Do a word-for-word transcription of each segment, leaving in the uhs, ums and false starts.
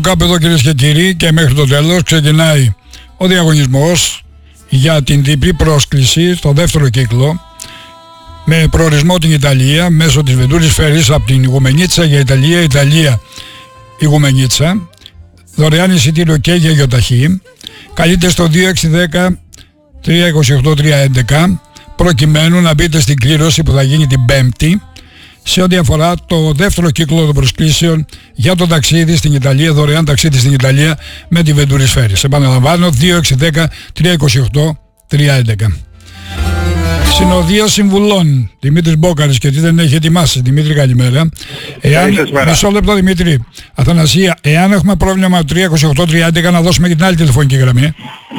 Κάπου εδώ, κυρίες και κύριοι, και μέχρι το τέλος ξεκινάει ο διαγωνισμός για την διπλή πρόσκληση στο δεύτερο κύκλο με προορισμό την Ιταλία μέσω της Βεντούρης Φέρης από την Ιγουμενίτσα για Ιταλία, Ιταλία Ιγουμενίτσα, δωρεάν εισιτήριο και για γιοταχή. Καλείτε στο δύο έξι ένα μηδέν τρία δύο οκτώ τρία έντεκα προκειμένου να μπείτε στην κλήρωση που θα γίνει την Πέμπτη σε ό,τι αφορά το δεύτερο κύκλο των προσκλήσεων για το ταξίδι στην Ιταλία, δωρεάν ταξίδι στην Ιταλία με τη Βεντούρης Φέρης. Επαναλαμβάνω, δύο έξι ένα μηδέν τρία δύο οκτώ τρία έντεκα. Συνοδεία συμβουλών, Δημήτρης Μπόκαρης, και τι δεν έχει ετοιμάσει. Δημήτρη, καλημέρα. Εάν, μισό λεπτό, Δημήτρη. Αθανασία, εάν έχουμε πρόβλημα με το τρία δύο οκτώ τρία έντεκα, να δώσουμε και την άλλη τηλεφωνική γραμμή.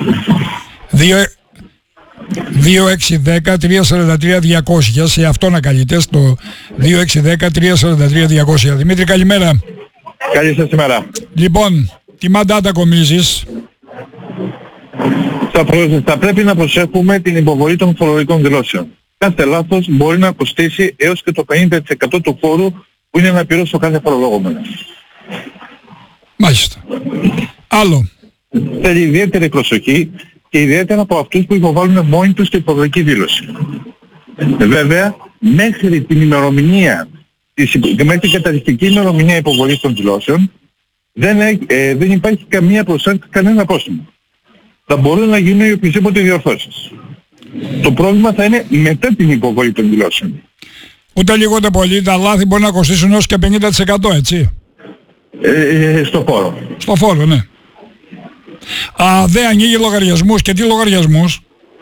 δύο έξι ένα μηδέν τρία τέσσερα τρία διακόσια, σε αυτό να καλείτε, στο δύο έξι ένα μηδέν τρία τέσσερα τρία διακόσια. Δημήτρη, καλημέρα. Καλή σας ημέρα. Λοιπόν, τι μαντάτα κομίζεις? Θα, προ... θα πρέπει να προσέχουμε την υποβολή των φορολογικών δηλώσεων. Κάθε λάθος μπορεί να κοστίσει έως και το πενήντα τοις εκατό του φόρου που είναι να πληρώσει ο κάθε φορολογούμενος. Μάλιστα. Άλλο. Θέλει ιδιαίτερη προσοχή και ιδιαίτερα από αυτούς που υποβάλλουν μόνοι τους την φορολογική δήλωση. Βέβαια, μέχρι την ημερομηνία, μέχρι την καταληκτική ημερομηνία υποβολής των δηλώσεων, δεν, ε, δεν υπάρχει καμία προσάρτηση, κανένα πρόστιμο. Θα μπορούν να γίνουν οι οποιασδήποτε διορθώσεις. Το πρόβλημα θα είναι μετά την υποβολή των δηλώσεων. Ούτε λίγο ούτε πολύ, τα λάθη μπορεί να κοστίσουν έως και πενήντα τοις εκατό, έτσι. Ε, ε, στο φόρο. Στο φόρο, ναι. Α, δεν ανοίγει λογαριασμούς. Και τι λογαριασμούς?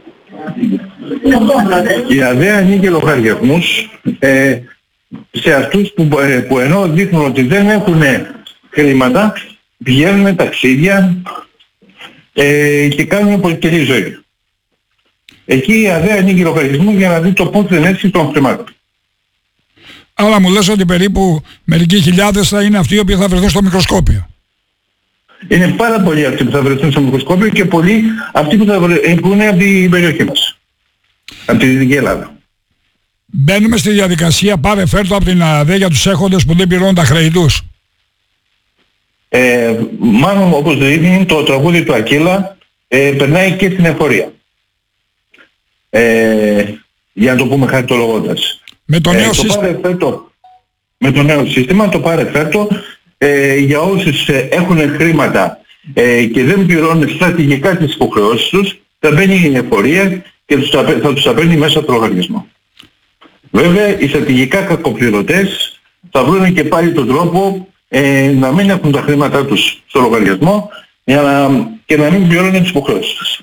Η ΑΔΕ ανοίγει λογαριασμούς ε, σε αυτούς που, ε, που ενώ δείχνουν ότι δεν έχουν χρήματα, πηγαίνουν ταξίδια ε, και κάνουν πολυτελή ζωή. Εκεί η ΑΔΕ ανοίγει λογαριασμούς για να δει το πώς δεν έρθει των χρημάτων. Άρα μου λες ότι περίπου μερικοί χιλιάδες θα είναι αυτοί οι οποίοι θα βρεθούν στο μικροσκόπιο. Είναι πάρα πολλοί αυτοί που θα βρεθούν στο μικροσκόπιο και πολλοί αυτοί που θα βρεθούν από την περιοχή μας. Από τη Δυτική Ελλάδα. Μπαίνουμε στη διαδικασία πάρε φέρτο από την ΑΔΕ για τους έχοντες που δεν πληρώνουν τα χρέη τους. Ε, μάλλον όπως δείχνει το τραγούδι του Ακύλα, ε, περνάει και στην εφορία. Ε, για να το πούμε χαριτολογώντας. Με το νέο ε, σύστημα. Το φέρτο, με το νέο σύστημα, το πάρε φέρτο, ε, για όσους ε, έχουν χρήματα ε, και δεν πληρώνουν στρατηγικά τις υποχρεώσεις τους, θα μπαίνει η εφορία και τους, θα τους τα παίρνει μέσα από το λογαριασμό. Βέβαια, οι στρατηγικά κακοπληρωτές θα βρουν και πάλι τον τρόπο ε, να μην έχουν τα χρήματά τους στο λογαριασμό για να, και να μην πληρώνουν τις υποχρεώσεις τους.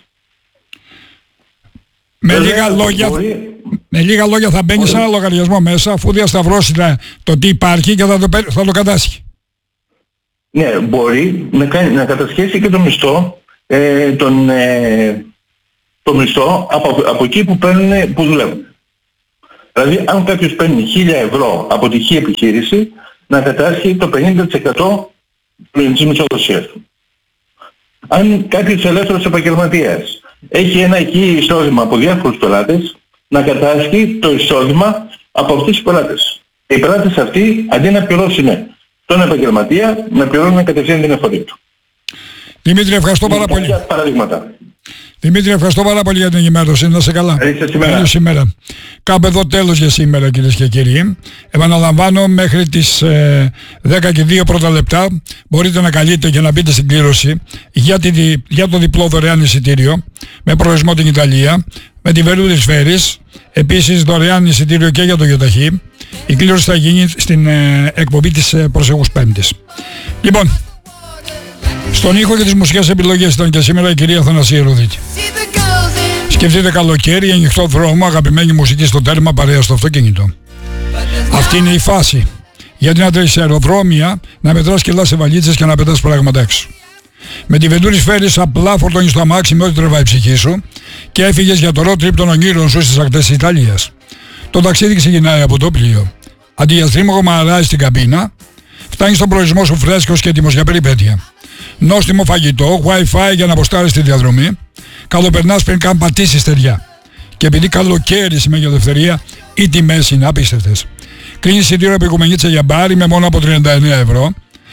Με, Βέβαια, λίγα λόγια, μπορεί... με λίγα λόγια θα μπαίνει σε ένα λογαριασμό μέσα, αφού διασταυρώσει το τι υπάρχει και θα το, θα το κατάσχει. Ναι, μπορεί να, κάνει, να κατασχέσει και το μισθό, ε, τον, ε, το μισθό από, από εκεί που, παίρνουν, που δουλεύουν. Δηλαδή, αν κάποιος παίρνει χίλια ευρώ από τη χή επιχείρηση, να κατάσχει το πενήντα τοις εκατό της μισθοδοσίας του. Αν κάποιος ελεύθερος επαγγελματίας έχει ένα χή εισόδημα από διάφορους πελάτες, να κατάσχει το εισόδημα από αυτούς τους πελάτες. Οι πελάτες αυτοί, αντί να πληρώσουν τον επαγγελματία, να πληρώνουν κατευθείαν την εφορία του. Δημήτρη, ευχαριστώ πάρα πολύ. Παραδείγματα. Δημήτρη, ευχαριστώ πάρα πολύ για την ενημέρωση. Να σε καλά. Καλή σήμερα. Κάπου εδώ τέλος για σήμερα, κυρίες και κύριοι. Επαναλαμβάνω, μέχρι τις ε, δέκα και δύο πρώτα λεπτά μπορείτε να καλείτε και να μπείτε στην κλήρωση για, τη, για το διπλό δωρεάν εισιτήριο με προορισμό την Ιταλία, με τη Βεντούρης Φέρης. Επίσης δωρεάν εισιτήριο και για το γιοταχή. Η κλήρωση θα γίνει στην ε, εκπομπή της ε, προσεχούς Πέμπτης. Λοιπόν, στον ήχο και τις μουσικές επιλογές ήταν και σήμερα η κυρία Αθανασία Ρουδίκη. Σκεφτείτε καλοκαίρι, ανοιχτό δρόμο, αγαπημένη μουσική στο τέρμα, παρέα στο αυτοκίνητο. Αυτή είναι η φάση. Γιατί να τρέχεις σε αεροδρόμια, να μετράς κιλά σε βαλίτσες και να πετάς πράγματα έξω. Με τη Βεντούρης Φέρης απλά φορτώνεις το αμάξι με ό,τι τρεβάει η ψυχή σου και έφυγες για το road trip των ονείρων σου στις ακτές της Ιταλίας. Το ταξίδι ξεκινάει από το πλοίο. Αντί για στρίμωγο μαράζει στην καμπίνα, φτάνεις στον προορισμό σου φρέσκος και έτοιμος για περιπέτεια. Νόστιμο φαγητό, Wi-Fi για να αποστάρεις τη διαδρομή. Καλοπερνάς πριν καν πατήσεις στεριά. Και επειδή καλοκαίρι σημαίνει ελευθερία, οι τιμές είναι απίστευτες. Κλείνεις εισιτήριο από Ιγουμενίτσα για μπάρι με μόνο από τριάντα εννέα ευρώ.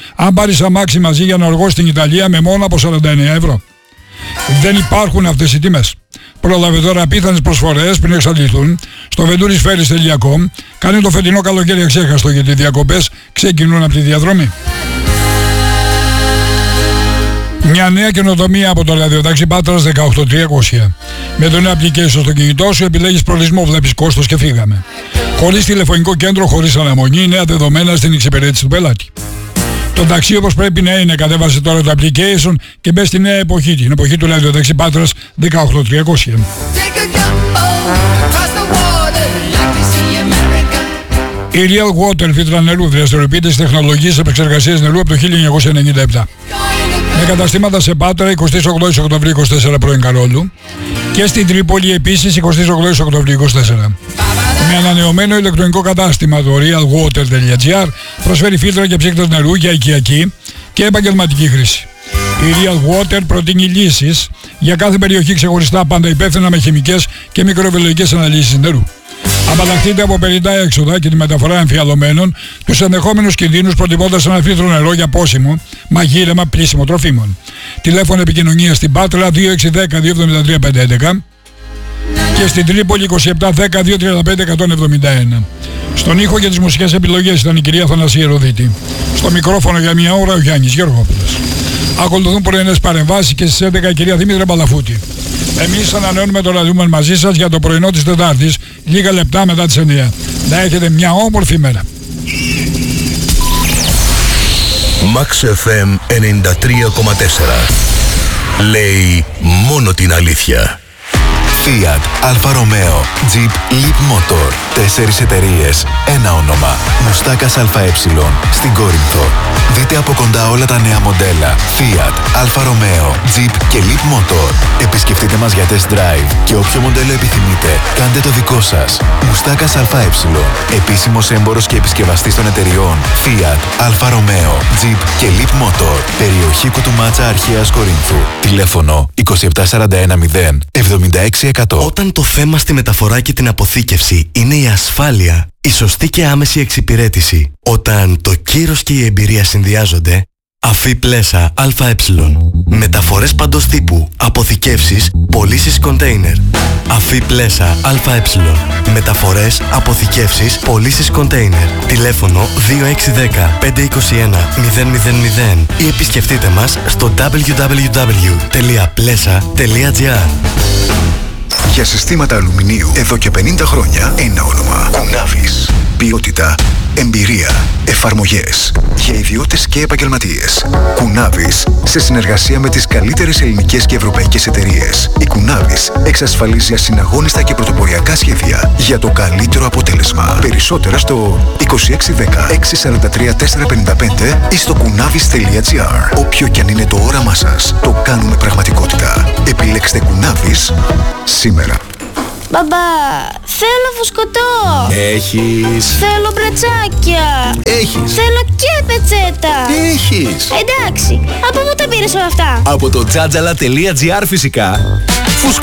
Αν πάρεις αμάξι μαζί για να οργώσεις στην Ιταλία με μόνο από σαράντα εννέα ευρώ. Δεν υπάρχουν αυτές οι τιμές. Πρόλαβε τώρα απίθανες προσφορές πριν εξαντληθούν στο βεντούρις φέρις τελεία κομ. Κάνε το φετινό καλοκαίρι αξέχαστο, γιατί οι διακοπές ξεκινούν από τη διαδρομή. Μια νέα καινοτομία από το ραδιοτάξι Πάτρας δεκαοκτώ τριακόσια. Με το νέο application στο κινητό σου επιλέγεις προορισμό, βλέπεις κόστος και φύγαμε. Χωρίς τηλεφωνικό κέντρο, χωρίς αναμονή, νέα δεδομένα στην εξυπηρέτηση του πελάτη. Το ταξί όπως πρέπει να είναι, κατέβασε τώρα το application και μπες στη νέα εποχή, την εποχή του ραδιοτάξι Πάτρας δεκαοκτώ τριακόσια. Η Real Water, φίλτρα νερού, δραστηριοποιείται στις τεχνολογίες επεξεργασίας νερού από το χίλια εννιακόσια ενενήντα επτά. Με καταστήματα σε Πάτρα εικοστή ογδόη Οκτωβρίου είκοσι τέσσερα πρώην Καρόλου και στην Τρίπολη επίσης εικοστή ογδόη Οκτωβρίου είκοσι τέσσερα. Με ανανεωμένο ηλεκτρονικό κατάστημα, το real water τελεία gr προσφέρει φίλτρα και ψύκτες νερού για οικιακή και επαγγελματική χρήση. Η Real Water προτείνει λύσεις για κάθε περιοχή ξεχωριστά, πάντα υπεύθυνα με χημικές και μικροβιολογικές αναλύσεις νερού. Απαλλαχτείτε από περιττά έξοδα και τη μεταφορά εμφιαλωμένων, τους ενδεχόμενους κινδύνους, προτιμώντας ένα φίλτρο νερό για πόσιμο, μαγείρεμα, πλήσιμο τροφίμων. Τηλέφωνο επικοινωνία στην Πάτρα δύο έξι ένα μηδέν δύο εβδομήντα τρία πεντακόσια έντεκα και στην Τρίπολη είκοσι επτά δέκα δύο τριάντα πέντε εκατόν εβδομήντα ένα. Στον ήχο και τις μουσικές επιλογές ήταν η κυρία Θανασία Ροδίτη. Στο μικρόφωνο για μια ώρα ο Γιάννης Γεωργόπουλος. Ακολουθούν πρωινές παρεμβάσεις και στις έντεκα η κυρία Δήμητρα Μπαλαφούτη. Εμείς ανανεώνουμε το ραδιούμεν μαζί σας για το πρωινό της Τετάρτης, λίγα λεπτά μετά τις εννιά. Να έχετε μια όμορφη μέρα. Max εφ εμ ενενήντα τρία κόμμα τέσσερα. Λέει μόνο την αλήθεια. Fiat, Alfa Romeo, Jeep, Leap Motor. Τέσσερις εταιρείες, ένα όνομα. Μουστάκας ΑΕ στην Κόρινθο. Δείτε από κοντά όλα τα νέα μοντέλα Fiat, Alfa Romeo, Jeep και Leap Motor. Επισκεφτείτε μας για test drive και όποιο μοντέλο επιθυμείτε, κάντε το δικό σας. Μουστάκας ΑΕ, επίσημος έμπορος και επισκευαστής των εταιριών Fiat, Alfa Romeo, Jeep και Leap Motor. Περιοχή Κουτουμάτσα, Αρχαίας Κορίνθου. Τηλέφωνο είκοσι επτά σαράντα ένα μηδέν εβδομήντα έξι εκατό. Όταν το θέμα στη μεταφορά και την αποθήκευση είναι η ασφάλεια, η σωστή και άμεση εξυπηρέτηση, όταν το κύρος και η εμπειρία συνδυάζονται, Αφή Πλέσα ΑΕ. Μεταφορές παντός τύπου, αποθηκεύσεις, πωλήσεις κοντέινερ. Αφή Πλέσα ΑΕ. Μεταφορές, αποθηκεύσεις, πωλήσεις κοντέινερ. Τηλέφωνο δύο έξι ένα μηδέν πέντε είκοσι ένα μηδέν μηδέν μηδέν ή επισκεφτείτε μας στο double-u double-u double-u τελεία πλέσα τελεία gr. Για συστήματα αλουμινίου εδώ και πενήντα χρόνια, ένα όνομα. Κουνάβης. Ποιότητα, εμπειρία, εφαρμογές. Για ιδιώτες και επαγγελματίες. Κουνάβης, σε συνεργασία με τις καλύτερες ελληνικές και ευρωπαϊκές εταιρείες. Η Κουνάβης εξασφαλίζει ασυναγώνιστα και πρωτοποριακά σχέδια για το καλύτερο αποτέλεσμα. Περισσότερα στο είκοσι έξι δέκα έξι σαράντα τρία τετρακόσια πενήντα πέντε ή στο κουνάβης τελεία gr. Όποιο κι αν είναι το όραμά σας, το κάνουμε πραγματικότητα. Επιλέξτε Κουνάβης σήμερα. Μπαμπά, θέλω φουσκωτό. Έχεις. Θέλω μπρατσάκια. Έχεις. Θέλω και πετσέτα. Έχεις. Εντάξει, από πού τα πήρες όλα αυτά? Από το τζάτζαλα τελεία gr φυσικά. Φουσκωτό.